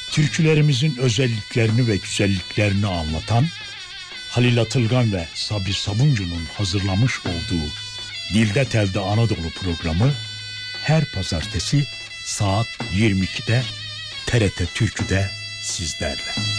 Türkülerimizin özelliklerini ve güzelliklerini anlatan Halil Atılgan ve Sabri Sabuncu'nun hazırlamış olduğu Dilde Telde Anadolu programı her pazartesi saat 22'de TRT Türkü'de sizlerle.